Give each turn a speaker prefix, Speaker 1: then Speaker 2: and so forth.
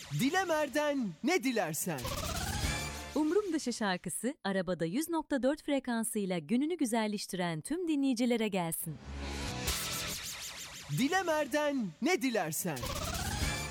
Speaker 1: Dilemer'den ne dilersen.
Speaker 2: Umrum Dışı şarkısı arabada 100.4 frekansıyla gününü güzelleştiren tüm dinleyicilere gelsin.
Speaker 1: Dilemer'den ne dilersen.